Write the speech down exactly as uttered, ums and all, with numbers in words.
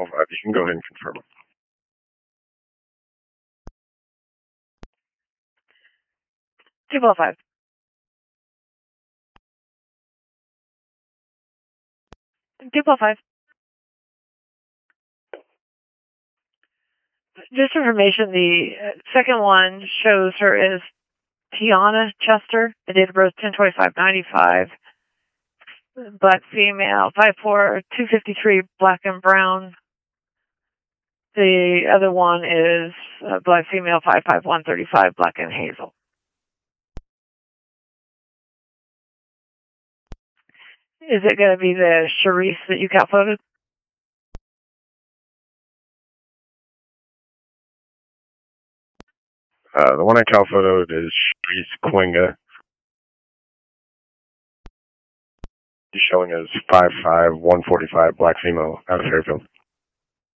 four five. You can go ahead and confirm it. two four five. two four five. Just information, the second one shows her as Tiana Chester, the date of birth ten twenty-five ninety-five. Black female, five four, two fifty-three, black and brown. The other one is uh, black female, five five, one thirty-five, black and hazel. Is it going to be the Charisse that you got photoed? Uh, the one I cal photoed is Charisse Quinga. She's showing as five five, one forty-five, black female, out of Fairfield.